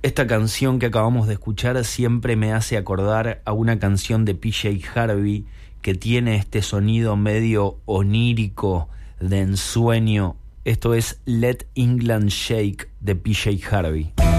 Esta canción que acabamos de escuchar siempre me hace acordar a una canción de PJ Harvey que tiene este sonido medio onírico, de ensueño. Esto es Let England Shake de PJ Harvey.